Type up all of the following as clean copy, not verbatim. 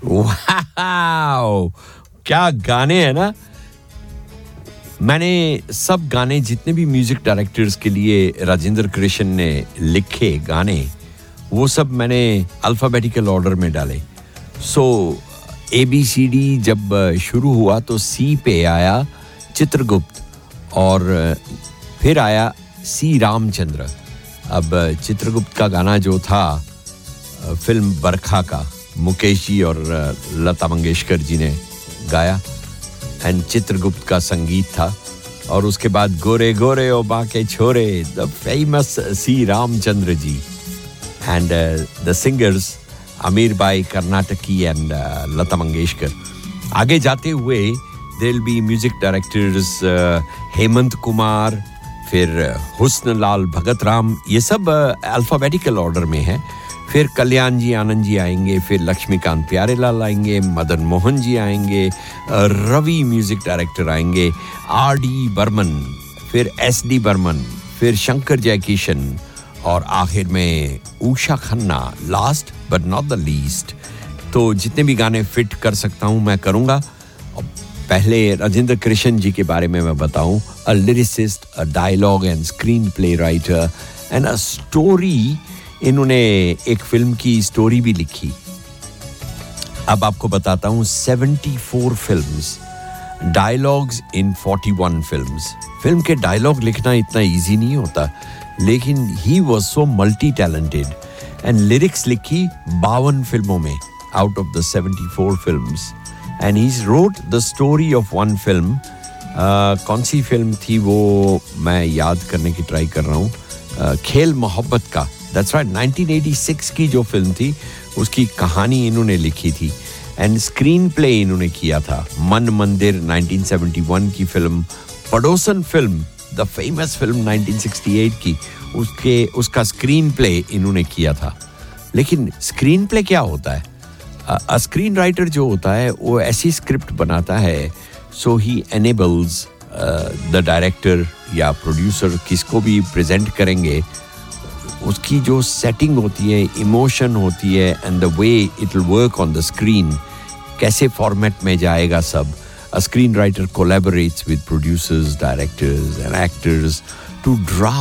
Wow, क्या गाने हैं ना। मैंने सब गाने जितने भी म्यूजिक डायरेक्टर्स के लिए राजेंद्र कृष्ण ने लिखे गाने, वो सब मैंने अल्फाबेटिकल ऑर्डर में डाले। सो ABCD जब शुरू हुआ तो C पे आया चित्रगुप्त और फिर आया C रामचंद्र। अब चित्रगुप्त का गाना जो था फिल्म बरखा का, मुकेश जी और लता मंगेशकर जी ने गाया, एंड चित्रगुप्त का संगीत था। और उसके बाद गोरे गोरे ओ बाके छोरे, the famous C Ramchandra ji, and the singers Aamir भाई कर्नाटकी एंड लता मंगेशकर। आगे जाते हुए there will be music directors Hemant Kumar, फिर हुस्न लाल भगत राम, ये सब अल्फाबेटिकल ऑर्डर में है। फिर कल्याण जी आनंद जी आएंगे, फिर लक्ष्मीकांत प्यारेलाल आएंगे, मदन मोहन जी आएंगे, रवि म्यूजिक डायरेक्टर आएंगे, RD बर्मन, फिर SD बर्मन, फिर शंकर जयकिशन और आखिर में Usha Khanna, last but not the least. तो जितने भी गाने फिट कर सकता हूँ मैं करूँगा। पहले राजेंद्र कृष्ण जी के बारे में मैं बताऊँ, अ lyricist, a dialogue and screen play writer and a story. इन्होंने एक फिल्म की स्टोरी भी लिखी। अब आपको बताता हूँ 74 फिल्म्स, डायलॉग्स इन 41 फिल्म्स। फिल्म के डायलॉग लिखना इतना इजी नहीं होता, लेकिन he was so multi talented. And lyrics लिखी 52 फिल्मों में out of the 74 films. And he wrote the story of one film. कौन सी फिल्म थी वो मैं याद करने की ट्राई कर रहा हूँ। खेल मोहब्बत का, दैट्स राइट, 1986 की जो फिल्म थी उसकी कहानी इन्होंने लिखी थी। एंड स्क्रीन प्ले इन्होंने किया था मन मंदिर 1971 की फिल्म, पड़ोसन फिल्म द फेमस फिल्म 1968 की, उसका स्क्रीन प्ले इन्होंने किया था। लेकिन स्क्रीन प्ले क्या होता है? अ स्क्रीन राइटर जो होता है वो ऐसी स्क्रिप्ट बनाता है सो ही एनेबल्स द डायरेक्टर या प्रोड्यूसर किसको भी प्रेजेंट करेंगे, उसकी जो सेटिंग होती है, इमोशन होती है, and the way it will work on the screen, कैसे फॉर्मेट में जाएगा सब। A screenwriter collaborates with producers, directors and actors to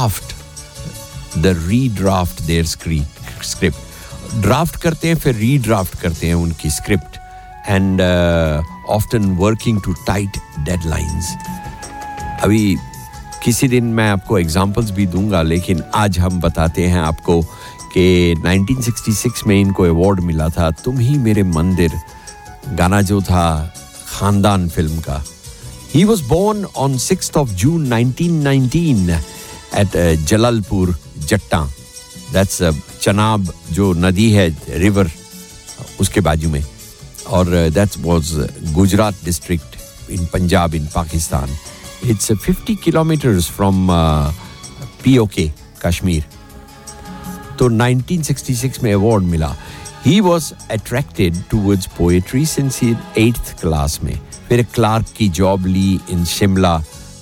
redraft their script. Draft करते हैं, फिर रीड्राफ्ट करते हैं उनकी script, and often working to tight deadlines. अभी किसी दिन मैं आपको एग्जांपल्स भी दूंगा, लेकिन आज हम बताते हैं आपको कि 1966 में इनको अवार्ड मिला था तुम ही मेरे मंदिर, गाना जो था खानदान फिल्म का। He was born on 6th of June 1919 at Jalalpur, Jatta. That's Chenab जो नदी है, रिवर, उसके बाजू में, और that was Gujarat district in Punjab in Pakistan. It's 50 kilometers from POK, Kashmir. तो 1966 में अवार्ड मिला। He was attracted towards poetry since he 8th class में। फिर क्लार्क की जॉब ली इन शिमला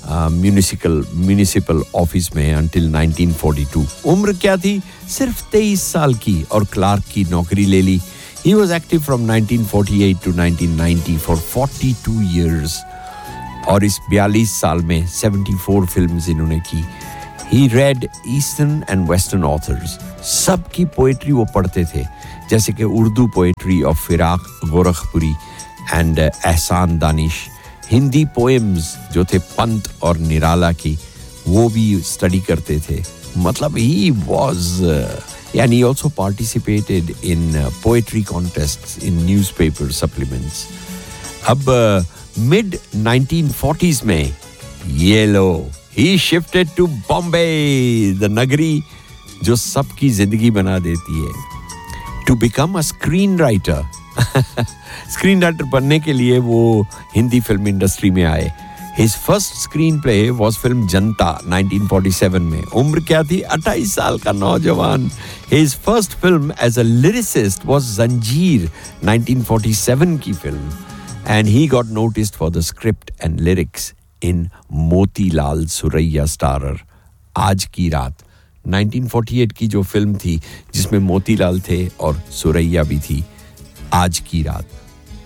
म्यूनिसिपल ऑफिस में until 1942। उम्र क्या थी? सिर्फ 23 साल की, और क्लार्क की नौकरी ले ली। He was active from 1948 to 1990 for 42 years। और इस 42 साल में 74 फिल्म्स इन्होंने की। He read Eastern and Western authors। सबकी पोएट्री वो पढ़ते थे, जैसे कि Urdu poetry of Firaq Gorakhpuri and एहसान दानिश, हिंदी पोएम्स जो थे पंत और निराला की, वो भी स्टडी करते थे। मतलब he was and he also participated in poetry contests in newspaper supplements। अब mid 1940s में ये लो, he shifted to Bombay, the नगरी जो सबकी जिंदगी बना देती है, to become a screenwriter। Screen writer बनने के लिए वो हिंदी फिल्म इंडस्ट्री में आए। His first screenplay was film जनता 1947 में। उम्र क्या थी? 28 साल का नौजवान। His first film as a lyricist was जंजीर 1947 की film, and he got noticed for the script and lyrics in Motilal Suraiya starrer आज की रात 1948 की जो फिल्म थी जिसमें मोतीलाल थे और सुरैया भी थी, आज की रात।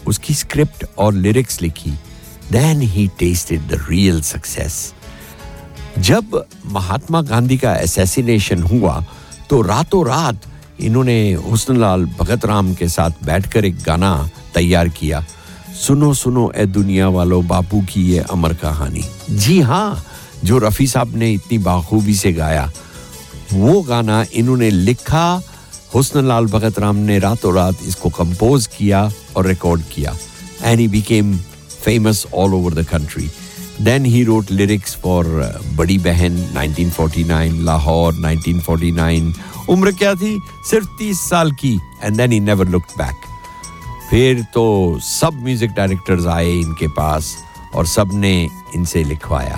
उसकी स्क्रिप्ट और लिरिक्स लिखी, then he tasted the real success. जब महात्मा गांधी का असैसिनेशन हुआ तो रातों रात इन्होंने हुस्नलाल भगत राम के साथ बैठकर एक गाना तैयार किया, सुनो सुनो ए दुनिया वालों बापू की ये अमर कहानी. जी हाँ, जो रफ़ी साहब ने इतनी बाखूबी से गाया, वो गाना इन्होंने लिखा, हुस्नलाल भगत राम ने रातों रात इसको कंपोज किया और रिकॉर्ड किया. And he became famous all over the country. Then he wrote lyrics for Badi Behan 1949, Lahore 1949. उम्र क्या थी? सिर्फ 30 साल की. And then he never looked back. फिर तो सब म्यूजिक डायरेक्टर्स आए इनके पास और सब ने इनसे लिखवाया.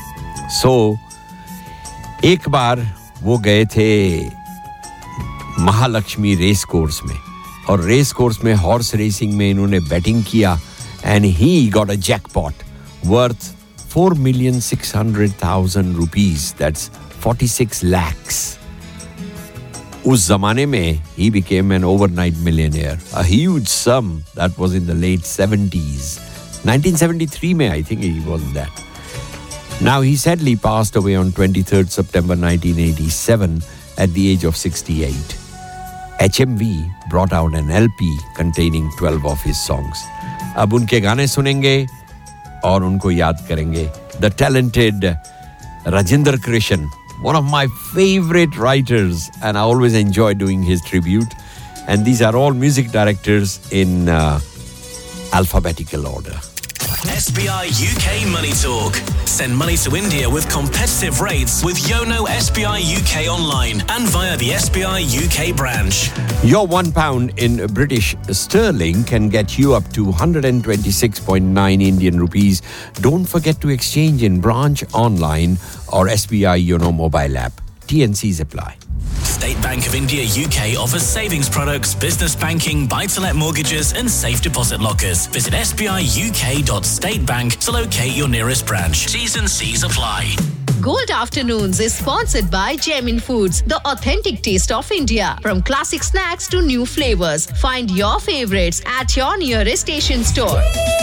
एक बार वो गए थे महालक्ष्मी रेस कोर्स में, और रेस कोर्स में हॉर्स रेसिंग में इन्होंने बैटिंग किया, and he got a jackpot worth 4,600,000 rupees. That's 46 lakhs. उस जमाने में he became an overnight millionaire. A huge sum. That was in the late 70s. 1973 में I think he was that. Now he sadly passed away on 23rd September 1987 at the age of 68. HMV brought out an LP containing 12 of his songs. अब उनके गाने सुनेंगे और उनको याद करेंगे. The talented Rajinder Krishan, one of my favorite writers, and I always enjoy doing his tribute. And these are all music directors in alphabetical order. SBI UK Money Talk. Send money to India with competitive rates with Yono SBI UK online and via the SBI UK branch. Your £1 in British sterling can get you up to 126.9 Indian rupees. Don't forget to exchange in branch, online or SBI Yono mobile app. T&Cs apply. State Bank of India UK offers savings products, business banking, buy-to-let mortgages and safe deposit lockers. Visit sbiuk.statebank to locate your nearest branch. T's and C's apply. Gold Afternoons is sponsored by Jamin Foods, the authentic taste of India. From classic snacks to new flavors, find your favorites at your nearest station store.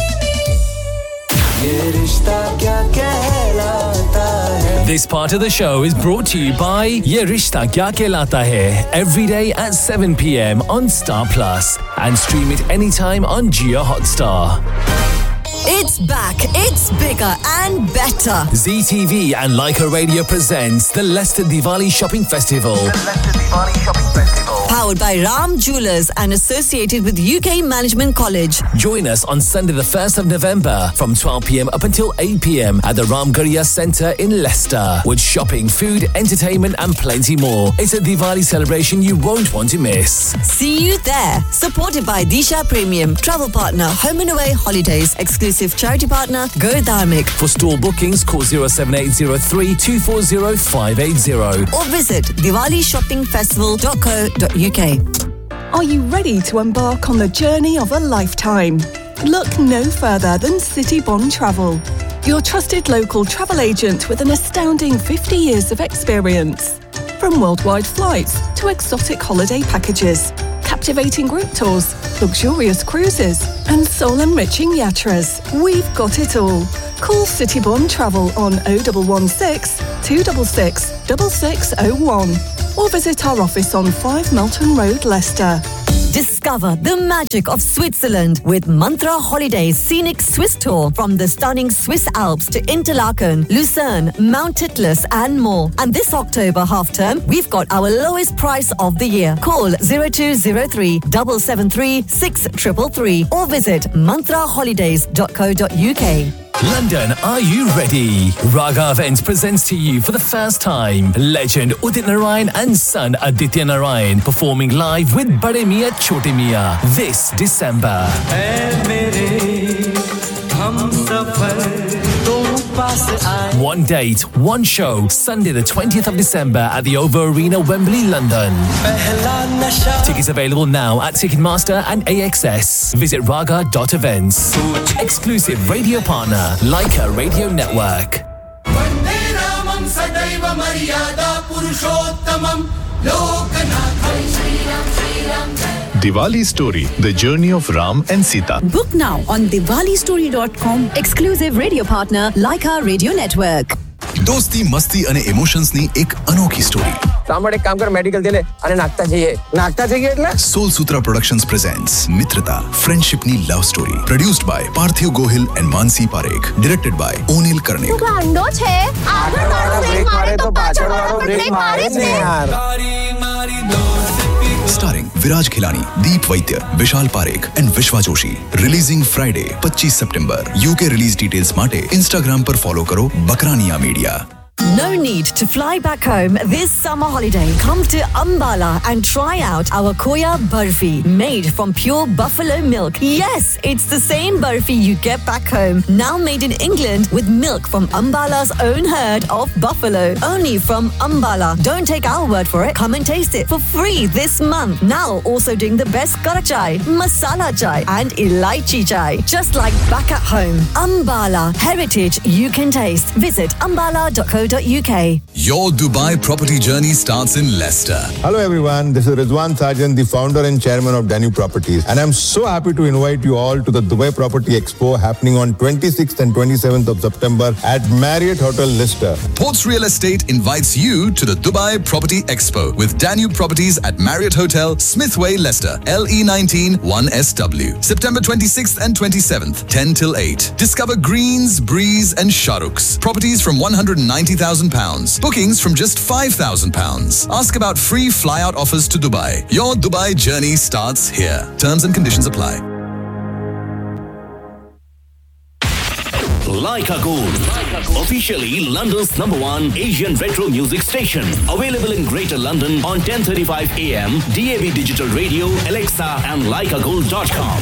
This part of the show is brought to you by Ye Rishta Kya Kehlata Hai, every day at 7 p.m. on Star Plus, and stream it anytime on Jio Hotstar. It's back, it's bigger and better. ZTV and Leica Radio presents the Leicester Diwali Shopping Festival. Powered by Ram Jewellers and associated with UK Management College. Join us on Sunday the 1st of November from 12 p.m. up until 8 p.m. at the Ram Gurriya Centre in Leicester, with shopping, food, entertainment and plenty more. It's a Diwali celebration you won't want to miss. See you there. Supported by Disha Premium, travel partner Home and Away Holidays, exclusive charity partner Gur Dharmik. For store bookings, call 07803 240 580 or visit diwalishoppingfestival.co.uk. Are you ready to embark on the journey of a lifetime? Look no further than City Bond Travel, your trusted local travel agent with an astounding 50 years of experience. From worldwide flights to exotic holiday packages, captivating group tours, luxurious cruises and soul-enriching yatras, we've got it all. Call City Bond Travel on 0116 266 6601 or visit our office on 5 Melton Road, Leicester. Discover the magic of Switzerland with Mantra Holidays Scenic Swiss Tour from the stunning Swiss Alps to Interlaken, Lucerne, Mount Titlis and more. And this October half-term, we've got our lowest price of the year. Call 0203 773 6333 or visit mantraholidays.co.uk. London, are you ready? Raga Events presents to you for the first time legend Udit Narayan and son Aditya Narayan performing live with Bade Miyan Chote Miyan this December. One date, one show, Sunday the 20th of December at the OVO Arena, Wembley, London. Tickets available now at Ticketmaster and AXS. Visit raga.events. Exclusive radio partner, Leica Radio Network. Diwali Story, the journey of Ram and Sita. Book now on diwalistory.com. Exclusive radio partner, Leica Radio Network. दोस्ती मस्ती અને ઇમોશન્સની એક અનોખી story. સાંભળ એક કામ કર medical દે લે અને નાખતા જઈએ એટલે સોલ સૂત્રા પ્રોડક્શન્સ પ્રેઝન્ટ્સ મિત્રતા ફ્રેન્ડશિપની love story produced by Parthiv Gohil and Mansi Parekh directed by ઓનિલ Karnik. ગાંડો છે આગળ વાળો બ્રેક મારે તો પાછળ વાળો બ્રેક મારે જ ને યાર. Starring Viraj Khilani, Deep Vaidya, Vishal Parekh and Vishwa Joshi. Releasing Friday, 25 September. UK release details માટે Instagram પર follow કરો Bakrania Media. No need to fly back home this summer holiday. Come to Ambala and try out our Koya Barfi, made from pure buffalo milk. Yes, it's the same barfi you get back home, now made in England with milk from Ambala's own herd of buffalo. Only from Ambala. Don't take our word for it. Come and taste it for free this month. Now also doing the best Karak chai, masala chai and elaichi chai. Just like back at home. Ambala, heritage you can taste. Visit ambala.co.uk. Your Dubai property journey starts in Leicester. Hello everyone, this is Rizwan Sarjan, the founder and chairman of Danube Properties, and I'm so happy to invite you all to the Dubai Property Expo happening on 26th and 27th of September at Marriott Hotel Leicester. Ports Real Estate invites you to the Dubai Property Expo with Danube Properties at Marriott Hotel, Smithway, Leicester, LE19 1SW. September 26th and 27th, 10 till 8. Discover Greens, Breeze and Shahruk's. Properties from £190,000. Bookings from just £5,000. Ask about free fly-out offers to Dubai. Your Dubai journey starts here. Terms and conditions apply. Leica Gold, officially London's #1 Asian retro music station. Available in Greater London on 10:35 AM, DAB Digital Radio, Alexa and leicagold.com.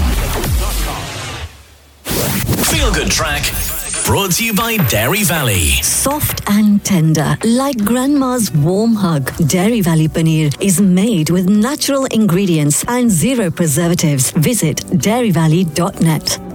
Feel Good Track. Brought to you by Dairy Valley. Soft and tender, like grandma's warm hug. Dairy Valley Paneer is made with natural ingredients and zero preservatives. Visit dairyvalley.net.